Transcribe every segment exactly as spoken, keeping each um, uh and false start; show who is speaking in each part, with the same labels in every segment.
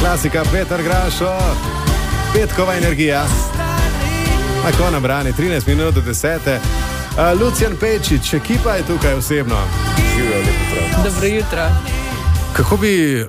Speaker 1: klasika, Peter Grašo, petkova energija. Tako nam brani, trinajst minut do desete. Uh, Lucijan Pečič, ekipa je tukaj osebno.
Speaker 2: Dobro jutro.
Speaker 1: Kako bi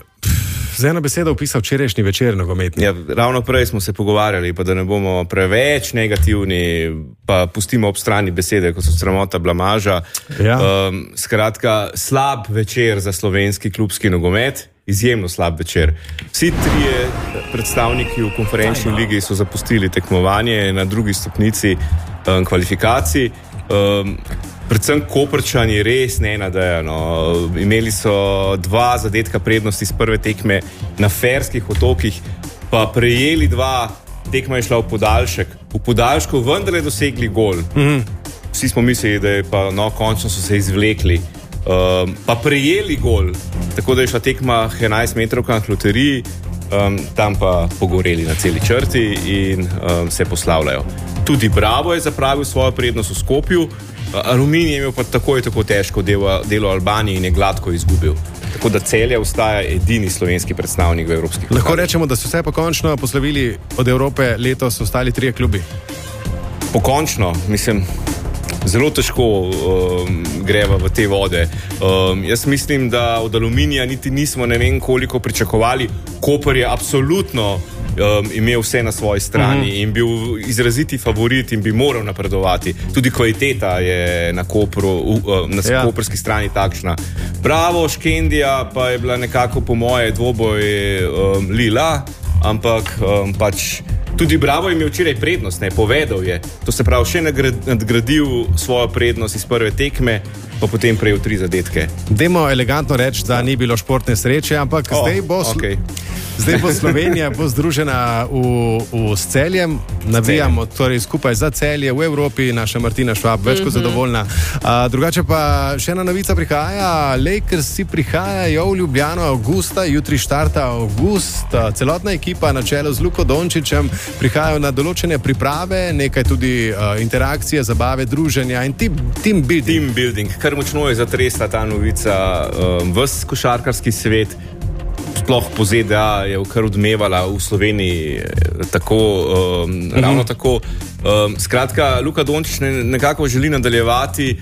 Speaker 1: z eno besedo opisal včerajšnji večer nogometni?
Speaker 3: Ja, ravno prej smo se pogovarjali, pa da ne bomo preveč negativni, pa pustimo ob strani besede, kot so sramota, blamaža.
Speaker 1: Ja.
Speaker 3: Um, skratka, slab večer za slovenski klubski nogomet, izjemno slab večer. Vsi trije predstavniki v konferenčni ligi so zapustili tekmovanje na drugi stopnici um, kvalifikacij. Um, predvsem Koprčani res ne nadejano. Imeli so dva zadetka prednosti iz prve tekme na Ferskih otokih, pa prejeli dva, tekma je šla v podaljšek. V podaljšku vendarle dosegli gol. Mm-hmm. Vsi smo mislili, da je pa no, končno so se izvlekli. Um, pa prejeli gol, tako da je šla tekma enajst metrovka na loteriji, um, tam pa pogoreli na celi črti in um, se poslavljajo. Tudi Bravo je zapravil svojo prednost v Skopju, Aluminij je imel pa tako je tako težko delo, delo v Albaniji in je gladko izgubil. Tako da Celje ostaja edini slovenski predstavnik v evropskih pokalih.
Speaker 1: Lahko rečemo, da so se pa končno poslovili od Evrope, letos ostali trije klubi.
Speaker 3: Pokončno, mislim, zelo težko um, greva v te vode. Um, jaz mislim, da od Aluminija niti nismo ne vem koliko pričakovali. Koper je absolutno um, imel vse na svoji strani mm-hmm. in bil izraziti favorit in bi moral napredovati. Tudi kvaliteta je na Kopru, uh, na ja. koprski strani takšna. Bravo, Škendija pa je bila nekako po moje dvoboj um, lila, ampak um, pač tudi Bravo je imel včeraj prednost, ne, povedal je. To se pravi, še nadgradil svojo prednost iz prve tekme, pa potem prejel tri zadetke.
Speaker 1: Dajmo elegantno reči, da ni bilo športne sreče, ampak oh, zdaj, bo,
Speaker 3: okay.
Speaker 1: zdaj bo Slovenija bo združena v, v s Celjem. Navijamo torej skupaj za Celje v Evropi, naša Martina Švab, več kot mm-hmm. zadovoljna. A, drugače pa še ena novica prihaja, Lakersi prihajajo v Ljubljano avgusta, jutri štarta avgust, celotna ekipa na čelu z Luko Dončićem prihajajo na določene priprave, nekaj tudi uh, interakcije, zabave, druženja in team, team building.
Speaker 3: Team building, kar močno je zatresla ta novica um, ves košarkarski svet, sploh po Z D A je kar odmevala v Sloveniji tako, um, mm-hmm. ravno tako. Um, skratka, Luka Dončić ne, nekako želi nadaljevati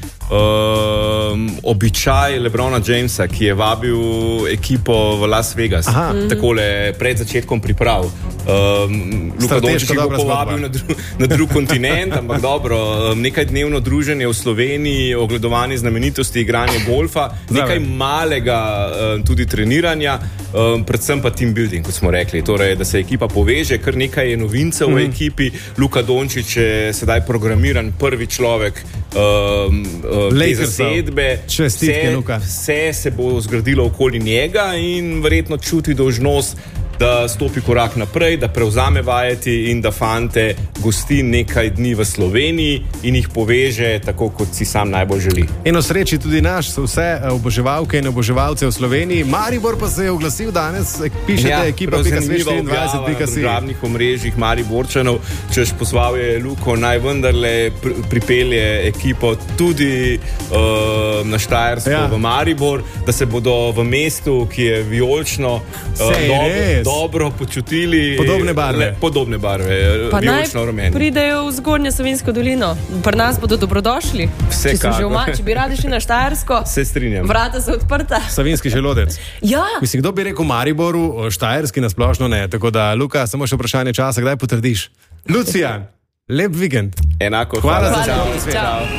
Speaker 3: um, običaj LeBrona Jamesa, ki je vabil ekipo v Las Vegas, mm-hmm. takole pred začetkom priprav. Um, Luka Dončić je povabil na, dru, na drug kontinent, ampak dobro, um, nekaj dnevno druženje v Sloveniji, ogledovanje znamenitosti, igranje golfa, nekaj malega um, tudi treniranja, um, predvsem pa team building, kot smo rekli, torej, da se ekipa poveže, kar nekaj je novincev mm. v ekipi. Luka Dončić je sedaj programiran prvi človek um, um, te zasedbe.
Speaker 1: Čestitke, Luka.
Speaker 3: Vse se bo zgradilo okoli njega in verjetno čuti dolžnost, da stopi korak naprej, da prevzame vajeti in da fante gosti nekaj dni v Sloveniji in jih poveže tako, kot si sam najbolj želi.
Speaker 1: In o sreči tudi naš, so vse oboževalke in oboževalce v Sloveniji. Maribor pa se je oglasil danes, pišete ja, ekipa pika svet štiriindvajset pika si.
Speaker 3: Na državnih omrežjih Mariborčanov, češ pozval je Luko, naj vendarle pr- pripelje ekipo tudi uh, na Štajersko ja. v Maribor, da se bodo v mestu, ki je vijolično, uh, dobro, dobro počutili.
Speaker 1: Podobne barve.
Speaker 3: Le, podobne barve,
Speaker 2: pa
Speaker 3: vijolično rumeni.
Speaker 2: Pridejo v Zgornjo Savinjsko dolino. Pri nas bodo dobrodošli.
Speaker 3: Vsekakor.
Speaker 2: Če bi radi šli na Štajersko,
Speaker 3: se strinjam.
Speaker 2: Vrata so odprta.
Speaker 1: Savinjski želodec.
Speaker 2: Ja.
Speaker 1: Mislim, kdo bi rekel Mariboru, Štajerski nasplošno ne. Tako da, Luka, samo še vprašanje časa, kdaj potrdiš? Lucijan, lep vikend.
Speaker 3: Enako.
Speaker 1: Hvala,
Speaker 3: hvala
Speaker 1: za
Speaker 2: čas.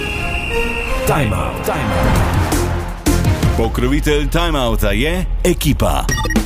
Speaker 4: Time out. Time out. Pokrovitelj Time outa je ekipa.